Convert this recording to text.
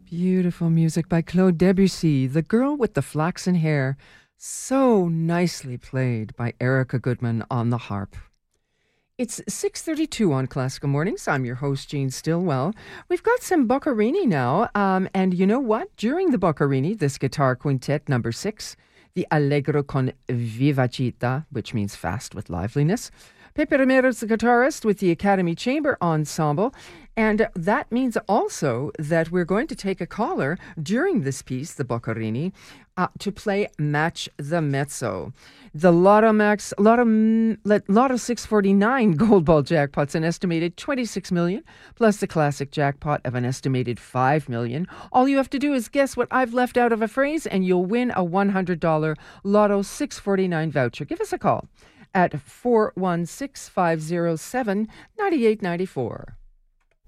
Beautiful music by Claude Debussy, The Girl with the Flaxen Hair. So nicely played by Erica Goodman on the harp. It's 6:32 on Classical Mornings. I'm your host, Jean Stillwell. We've got some Boccherini now, and you know what? During the Boccherini, this guitar quintet number 6, the Allegro con vivacità, which means fast with liveliness. Pepe Ramirez, the guitarist with the Academy Chamber Ensemble. And that means also that we're going to take a caller during this piece, the Boccherini, to play Match the Mezzo. The Lotto 649 Gold Ball jackpot's an estimated $26 million, plus the classic jackpot of an estimated $5 million. All you have to do is guess what I've left out of a phrase, and you'll win a $100 Lotto 649 voucher. Give us a call at 416-507-9894.